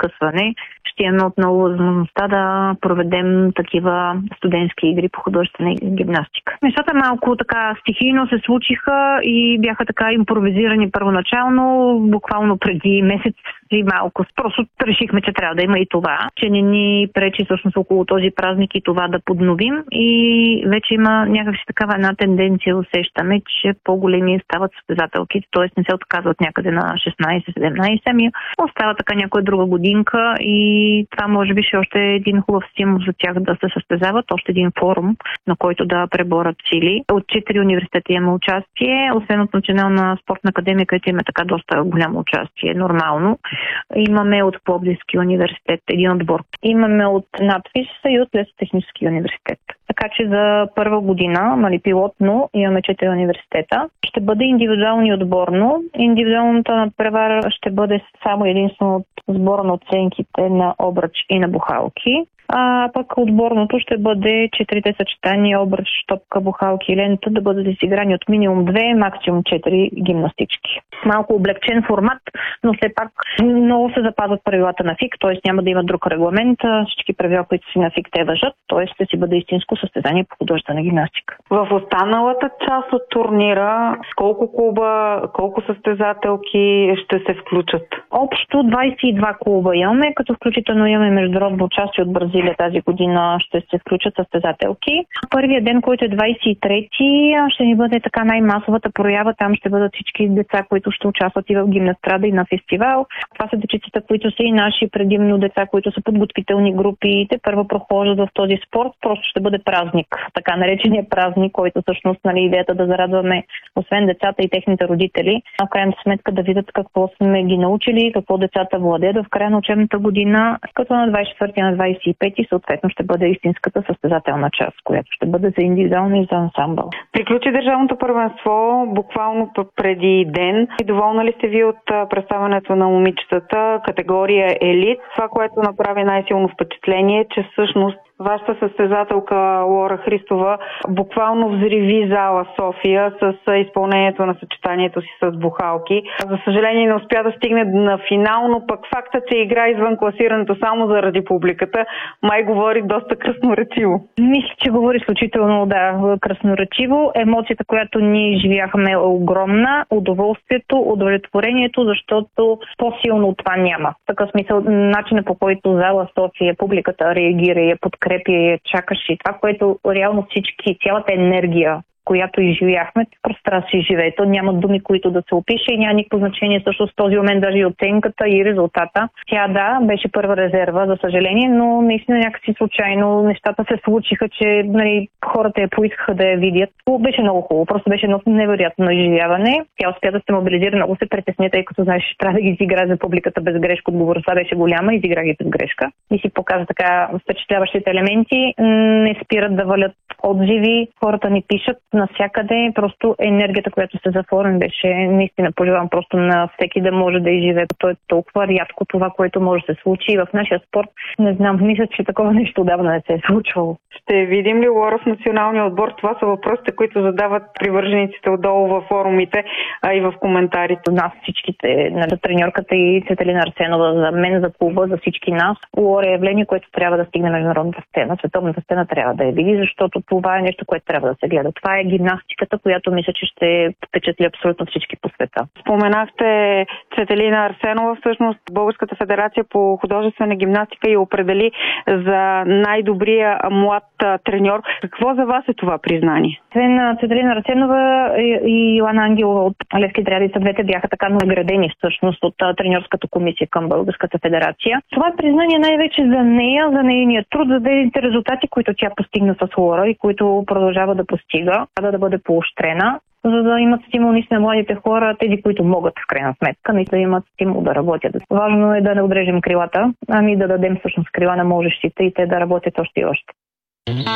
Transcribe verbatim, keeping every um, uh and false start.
скъсване, ще имаме отново възможността да проведем такива студентски игри по художествена гимнастика. Нещата малко така стихийно се случиха и бяха така импровизирани първоначално, буквално преди месец и малко. Просто решихме, че трябва да има и това, че не ни пречи всъщност около този празник и това да подновим, и вече има някакси такава една тенденция, усещаме, че по-големи стават състезателките, т.е. не се отказват някъде на шестнайсет-седемнайсет, ами остава така някоя друга годинка, и това може би ще още един хубав стимул за тях да се състезават, още един форум, на който да преборят сили. От четири университета имаме участие, освен от Национална спортна академия, където има така доста голямо участие, нормално. Имаме от Пловдивски университет един отбор. Имаме от надпис и от Лесотехнически университет. Така че за първа година, нали, пилотно, имаме четири университета. Ще бъде индивидуално и отборно. Индивидуалната надпревара ще бъде само единствено от сбора на оценките на обръч и на бухалки. А пък отборното ще бъде четирите съчетания обръч, топка, бухалки и лента да бъдат изиграни от минимум две, максимум четири гимнастички. Малко облегчен формат, но все пак много се запазват правилата на ФИК, т.е. няма да има друг регламент. Всички правила, които си на ФИК, те важат, т.е. ще си бъде истинско състезание по художествена гимнастика. В останалата част от турнира, колко клуба, колко състезателки ще се включат? Общо двайсет и два клуба имаме, като включително имаме международно участие от Бразилия тази година, ще се включат състезателки. Първият ден, който е двайсет и трети, ще ни бъде така най-масовата проява. Там ще бъдат всички деца, които ще участват и в гимнастрада, и на фестивал. Това са дечицата, които са и наши предимно деца, които са подготвителни групи. Те първо прохождат в този спорт. Просто ще бъде празник. Така наречения празник, който всъщност, нали, идеята да зарадваме освен децата и техните родители, а в крайна сметка да видят какво сме ги научили, какво децата владеят в края на учебната година, като на двайсет и четвърти, на двайсет и пети съответно ще бъде истинската състезателна част, която ще бъде за индивидуално и за ансамбъл. Приключи държавното първенство буквално преди ден. И доволна ли сте ви от представянето на момичетата, категория елит? Това, което направи най-силно впечатление, че всъщност вашата състезателка Лора Христова буквално взриви зала София с изпълнението на съчетанието си с бухалки. За съжаление не успя да стигне на финал, но пък фактът, че игра извън класирането само заради публиката, май говори доста красноречиво. Мисля, че говори изключително, да, красноречиво. Емоцията, която ние живяхме, е огромна. Удоволствието, удовлетворението, защото по-силно от това няма. В такъв смисъл, начинът, по който зала София, публиката реагира и я подкрепя, я чакаше, това, което реално всички, цялата енергия, която изживяхме, просто трябва да се изживее. То няма думи, които да се опише, и няма никакво значение също с този момент, даже и оценката и резултата. Тя, да, беше първа резерва, за съжаление, но наистина някакси случайно нещата се случиха, че, нали, хората я поискаха да я видят. Беше много хубаво, просто беше много невероятно изживяване. Тя успя да се мобилизира, много се притесня, тъй като, знаеш, трябва да ги изигра за публиката без грешка. Отговорността беше голяма, изигра ги без грешка. И си показа така впечатляващите елементи. Не спират да валят отзиви, хората ни пишат навсякъде, просто енергията, която се заформи, беше наистина, пожелавам просто на всеки да може да изживее. То е толкова рядко това, което може да се случи и в нашия спорт. Не знам, мисля, че такова нещо отдавна не се е случвало. Ще видим ли Лора в националния отбор? Това са въпросите, които задават привържениците отдолу във форумите, а и в коментарите. Нас всичките, за треньорката и Цветелина Арсенова, за мен, за клуба, за всички нас. Лора е явление, което трябва да стигне на международната сцена. Световната сцена трябва да я види, защото това е нещо, което трябва да се гледа. Това е гимнастиката, която мисля, че ще впечатли абсолютно всички по света. Споменахте Цветелина Арсенова, всъщност Българската федерация по художествена гимнастика я определи за най-добрия млад треньор. Какво за вас е това признание? Освен Цветелина Арсенова и Йоана Ангелова от Левски Дрядица, двете бяха така наградени всъщност от треньорската комисия към Българската федерация. Това е признание най-вече за нея, за нейния труд, за тези резултати, които тя постигна с Лора и които продължава да постига, да, да бъде поощрена, за да имат стимул наистина младите хора, тези, които могат в крайна сметка, наистина да имат стимул да работят. Важно е да не отрежем крилата, ами да дадем всъщност крила на можещите и те да работят още и още.